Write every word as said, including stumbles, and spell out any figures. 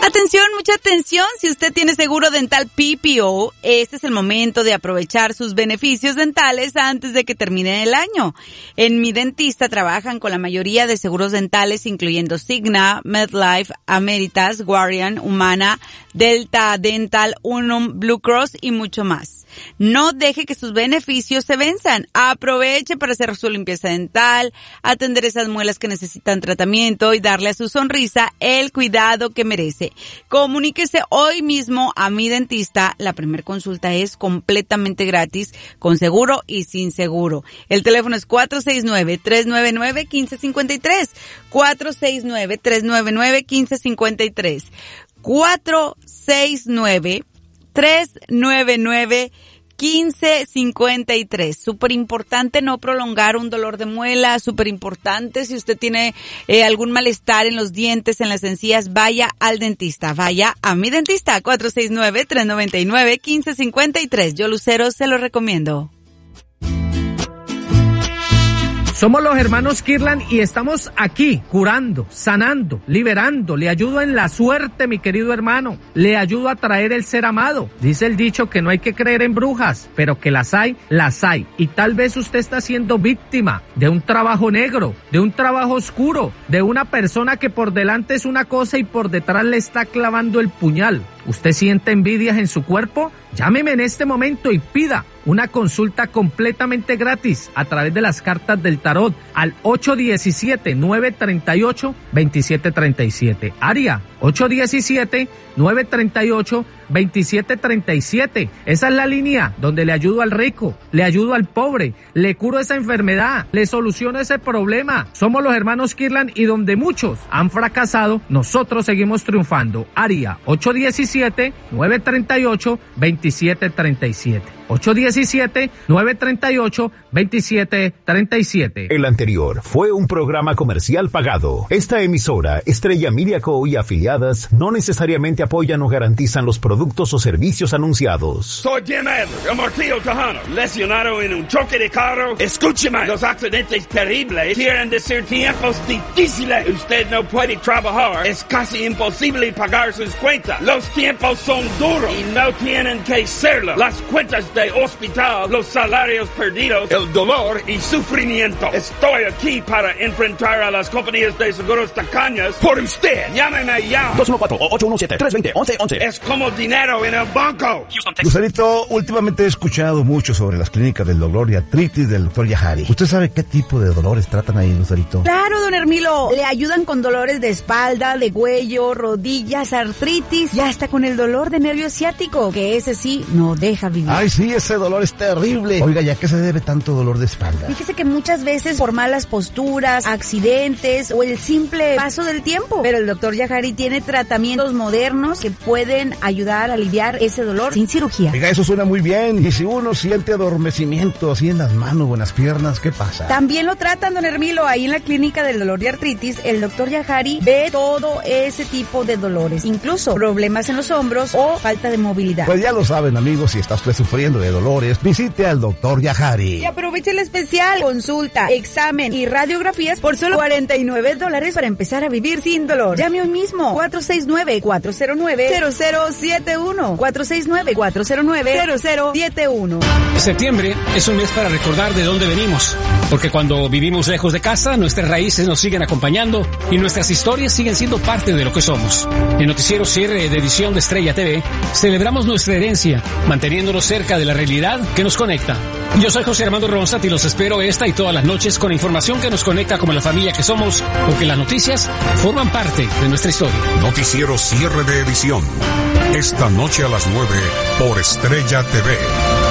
Atención, mucha atención, si usted tiene seguro dental P P O, este es el momento de aprovechar sus beneficios dentales antes de que termine el año. En Mi Dentista trabajan con la mayoría de seguros dentales, incluyendo Cigna, MedLife, Ameritas, Guardian, Humana, Delta Dental, Unum, Blue Cross y mucho más. No deje que sus beneficios se venzan. Aproveche para hacer su limpieza dental, atender esas muelas que necesitan tratamiento y darle a su sonrisa el cuidado que merece. Comuníquese hoy mismo a Mi Dentista. La primera consulta es completamente gratis, con seguro y sin seguro. El teléfono es cuatro seis nueve, tres nueve nueve, uno cinco cinco tres. cuatro seis nueve, tres nueve nueve, uno cinco cinco tres. cuatro seis nueve, tres nueve nueve, uno cinco cinco tres. Súper importante no prolongar un dolor de muela, súper importante si usted tiene eh, algún malestar en los dientes, en las encías, vaya al dentista, vaya a Mi Dentista, cuatro seis nueve, tres nueve nueve, uno cinco cinco tres. Yo, Lucero, se lo recomiendo. Somos los hermanos Kirlan y estamos aquí curando, sanando, liberando. Le ayudo en la suerte, mi querido hermano. Le ayudo a traer el ser amado. Dice el dicho que no hay que creer en brujas, pero que las hay, las hay. Y tal vez usted está siendo víctima de un trabajo negro, de un trabajo oscuro, de una persona que por delante es una cosa y por detrás le está clavando el puñal. ¿Usted siente envidias en su cuerpo? Llámeme en este momento y pida una consulta completamente gratis a través de las cartas del tarot al ocho uno siete, nueve tres ocho, dos siete tres siete. Área ocho uno siete, nueve tres ocho, dos siete tres siete. Esa es la línea donde le ayudo al rico, le ayudo al pobre, le curo esa enfermedad, le soluciono ese problema. Somos los hermanos Kirlan y donde muchos han fracasado, nosotros seguimos triunfando. Área ocho uno siete, nueve tres ocho, dos siete tres siete. ocho uno siete, nueve tres ocho, dos siete tres siete. El anterior fue un programa comercial pagado. Esta emisora, Estrella Media Co. y afiliadas, no necesariamente apoyan o garantizan los productos o servicios anunciados. Soy Jim Adler, el Martillo Tejano, lesionado en un choque de carro. Escúcheme, los accidentes terribles quieren decir tiempos difíciles. Usted no puede trabajar, es casi imposible pagar sus cuentas. Los tiempos son duros y no tienen que serlo. Las cuentas de hospital, los salarios perdidos, el dolor y sufrimiento. Estoy aquí para enfrentar a las compañías de seguros tacañas por usted. Llámeme ya. dos uno cuatro, ocho uno siete, tres dos cero, once once. Es como dinero en el banco. Lucerito, últimamente he escuchado mucho sobre las clínicas del dolor y artritis del doctor Yahari. ¿Usted sabe qué tipo de dolores tratan ahí, Lucerito? Claro, don Hermilo. Le ayudan con dolores de espalda, de cuello, rodillas, artritis y hasta con el dolor de nervio ciático, que ese sí no deja vivir. Ay, sí, ese dolor es terrible. Oiga, ¿y a qué se debe tanto dolor de espalda? Fíjese que muchas veces por malas posturas, accidentes o el simple paso del tiempo. Pero el doctor Yahari tiene tratamientos modernos que pueden ayudar a aliviar ese dolor sin cirugía. Oiga, eso suena muy bien. Y si uno siente adormecimiento así en las manos o en las piernas, ¿qué pasa? También lo tratan, don Hermilo, ahí en la clínica del dolor y artritis. El doctor Yahari ve todo ese tipo de dolores, incluso problemas en los hombros o falta de movilidad. Pues ya lo saben, amigos, si está usted sufriendo de dolores, visite al doctor Yahari. Y aproveche el especial, consulta, examen y radiografías por solo cuarenta y nueve dólares para empezar a vivir sin dolor. Llame hoy mismo, cuatro seis nueve, cuatro cero nueve, cero cero siete uno, cuatro seis nueve, cuatro cero nueve, cero cero siete uno. Septiembre es un mes para recordar de dónde venimos, porque cuando vivimos lejos de casa, nuestras raíces nos siguen acompañando y nuestras historias siguen siendo parte de lo que somos. En Noticiero Cierre de edición de Estrella T V, celebramos nuestra herencia, manteniéndonos cerca de la realidad que nos conecta. Yo soy José Armando Ronzat y los espero esta y todas las noches con información que nos conecta como la familia que somos, porque las noticias forman parte de nuestra historia. Noticiero Cierre de edición, esta noche a las nueve por Estrella T V.